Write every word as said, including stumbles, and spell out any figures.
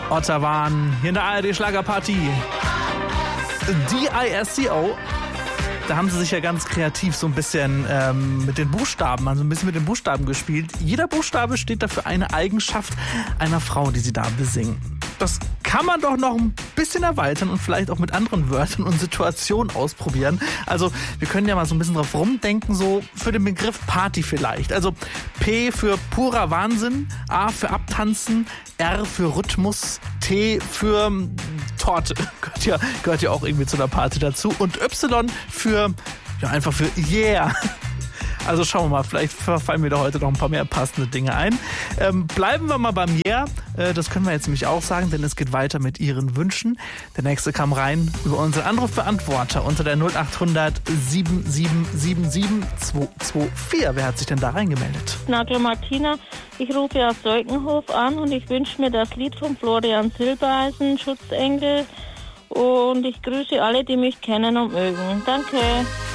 Ottawa, hier in der A R D-Schlagerparty. D I S C O. Da haben sie sich ja ganz kreativ so ein bisschen ähm, mit den Buchstaben, also ein bisschen mit den Buchstaben gespielt. Jeder Buchstabe steht dafür eine Eigenschaft einer Frau, die sie da besingen. Das kann man doch noch ein bisschen erweitern und vielleicht auch mit anderen Wörtern und Situationen ausprobieren. Also wir können ja mal so ein bisschen drauf rumdenken, so für den Begriff Party vielleicht. Also P für purer Wahnsinn, A für Abtanzen, R für Rhythmus, T für Torte. Gehört ja, gehört ja auch irgendwie zu einer Party dazu. Und Y für, ja einfach für Yeah. Also schauen wir mal, vielleicht fallen mir da heute noch ein paar mehr passende Dinge ein. Ähm, bleiben wir mal beim Yeah. Äh, das können wir jetzt nämlich auch sagen, denn es geht weiter mit Ihren Wünschen. Der nächste kam rein über unseren Anrufbeantworter unter der null acht hundert sieben sieben sieben sieben zwei zwei vier. Wer hat sich denn da reingemeldet? Nagel Martina, ich rufe aus Deukenhof an und ich wünsche mir das Lied von Florian Silbereisen, Schutzengel. Und ich grüße alle, die mich kennen und mögen. Danke.